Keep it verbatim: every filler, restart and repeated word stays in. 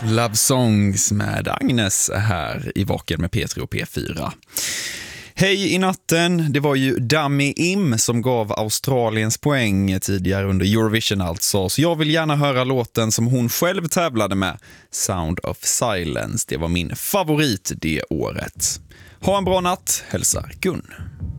Love Songs med Agnes här i Vaken med P tre och P fyra. Hej i natten, det var ju Dummy Im som gav Australiens poäng tidigare under Eurovision alltså. Så jag vill gärna höra låten som hon själv tävlade med, Sound of Silence. Det var min favorit det året. Ha en bra natt, hälsar Gun.